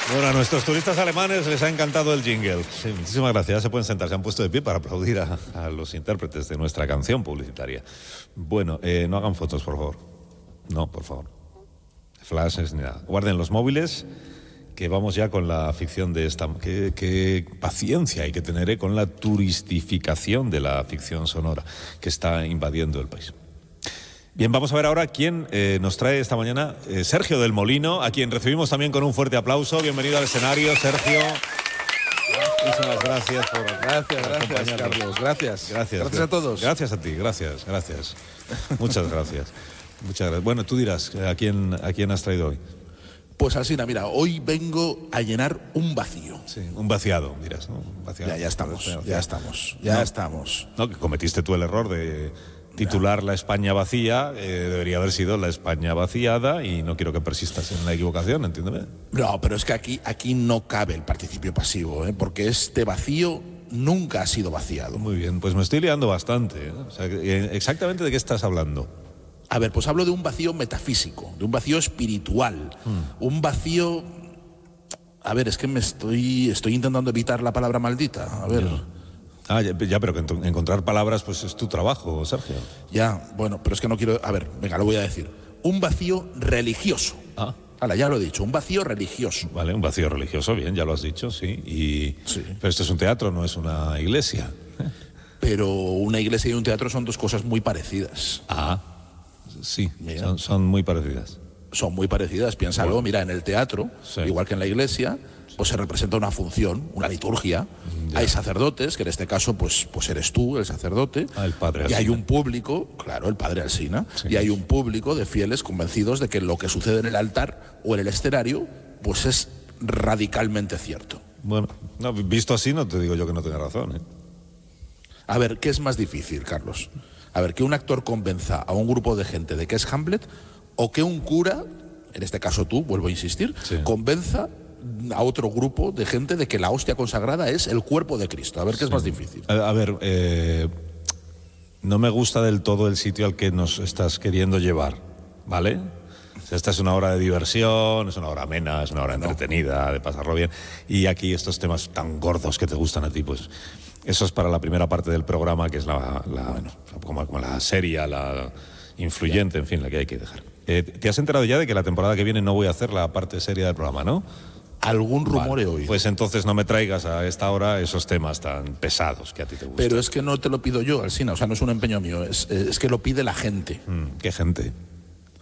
Bueno, a nuestros turistas alemanes les ha encantado el jingle. Sí, muchísimas gracias. Ya se pueden sentar, se han puesto de pie para aplaudir a los intérpretes de nuestra canción publicitaria. Bueno, no hagan fotos, por favor. No, por favor. Flashes ni nada. Guarden los móviles, que vamos ya con la ficción de esta... Qué paciencia hay que tener con la turistificación de la ficción sonora que está invadiendo el país. Bien, vamos a ver ahora quién nos trae esta mañana Sergio del Molino, a quien recibimos también con un fuerte aplauso. Bienvenido al escenario, Sergio. Muchísimas gracias por Gracias, Carlos. Gracias a todos. Gracias a ti, gracias. Muchas gracias. Muchas gracias. Bueno, tú dirás, ¿a quién has traído hoy? Pues Alsina, mira, hoy vengo a llenar un vacío. Sí, un vaciado, dirás, ¿no? Un vaciado. Ya estamos. No, que cometiste tú el error de titular La España vacía, debería haber sido La España vaciada, y no quiero que persistas en la equivocación, entiéndeme. No, pero es que aquí no cabe el participio pasivo, porque este vacío nunca ha sido vaciado. Muy bien, pues me estoy liando bastante, ¿eh? O sea, ¿exactamente de qué estás hablando? A ver, pues hablo de un vacío metafísico, de un vacío espiritual, un vacío... A ver, es que estoy intentando evitar la palabra maldita, a ver... Ya, pero que encontrar palabras pues es tu trabajo, Sergio. Ya, bueno, pero es que no quiero... A ver, venga, lo voy a decir. Un vacío religioso. Hala, ya lo he dicho, un vacío religioso. Vale, un vacío religioso, bien, ya lo has dicho, sí. Sí. Pero esto es un teatro, no es una iglesia. Pero una iglesia y un teatro son dos cosas muy parecidas. Sí, son muy parecidas. Son muy parecidas, piénsalo. Bueno, mira, en el teatro, igual que en la iglesia, pues se representa una función, una liturgia. Ya. Hay sacerdotes, que en este caso pues eres tú, el sacerdote. El padre Alsina. Y hay un público, claro, el padre Alsina. Sí. Y hay un público de fieles convencidos de que lo que sucede en el altar o en el escenario, pues es radicalmente cierto. Bueno, no, visto así no te digo yo que no tenga razón, ¿eh? A ver, ¿qué es más difícil, Carlos? A ver, que un actor convenza a un grupo de gente de que es Hamlet, o que un cura, en este caso tú, vuelvo a insistir, convenza a otro grupo de gente de que la hostia consagrada es el cuerpo de Cristo. A ver, ¿qué es más difícil? A ver, no me gusta del todo el sitio al que nos estás queriendo llevar, ¿vale? Esta es una hora de diversión, es una hora amena, es una hora entretenida, de pasarlo bien. Y aquí estos temas tan gordos que te gustan a ti, pues eso es para la primera parte del programa, que es como la seria, la influyente, en fin, la que hay que dejar. ¿Te has enterado ya de que la temporada que viene no voy a hacer la parte seria del programa, no? Algún rumor he oído. Pues entonces no me traigas a esta hora esos temas tan pesados que a ti te gustan. Pero es que no te lo pido yo, Alsina, o sea, no es un empeño mío, es que lo pide la gente. ¿Qué gente?